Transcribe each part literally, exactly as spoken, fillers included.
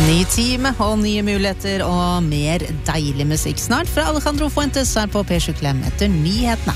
Ny time og nye muligheter og mer deilig musikk snart fra Alejandro Fuentes her på P sju Klem etter nyhetene.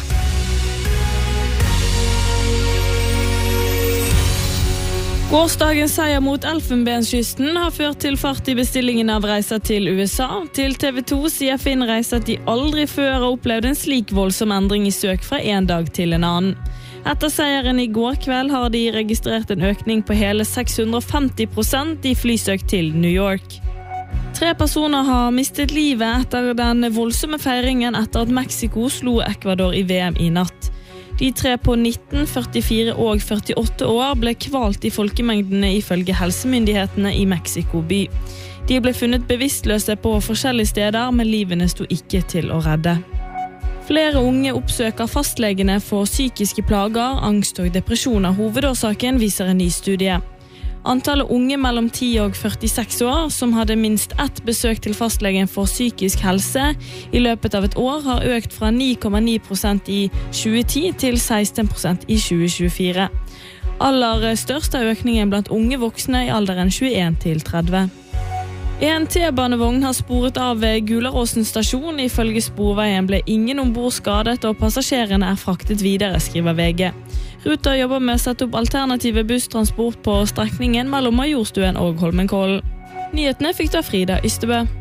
Gårsdagens seier mot Elfenbenskysten har ført til fart i bestillingen av reiser til U S A. Til T V to sier Finn Reise at de aldri før har opplevd en slik voldsom endring i søk fra en dag til en annen. Etter seieren i går kveld har de registrert en økning på hele seks hundre og femti prosent i flysøk til New York. Tre personer har mistet livet etter den voldsomme feiringen etter at Mexico slo Ecuador i V M i natt. De tre på nitten, førtifire og førtiåtte år ble kvalt i folkemengdene ifølge helsemyndighetene i Mexico by. De ble funnet bevisstløse på forskjellige steder, men livene sto ikke til å redde. Flere unge oppsøker fastlegene for psykiske plager, angst og depresjon av hovedårsaken, viser en ny studie. Antallet unge mellom ti og førtiseks år som hadde minst ett besøk til fastlegen for psykisk helse i løpet av et år har økt fra ni komma ni prosent i tjueti til seksten prosent i tjue tjuefire. Aller størst er økningen blant unge voksne i alderen tjueen til tretti. En T-banevogn har sporet av ved Gularåsen stasjon. Ifølge Sporveien ble ingen ombord skadet og passasjerene er fraktet videre, skriver V G. Ruta jobber med å sette opp alternative busstransport på strekningen mellom Majorstuen og Holmenkollen. Nyhetene fikk da Frida Ystebø.